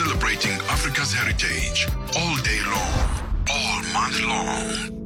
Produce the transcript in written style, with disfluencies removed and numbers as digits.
celebrating Africa's heritage all day long, all month long.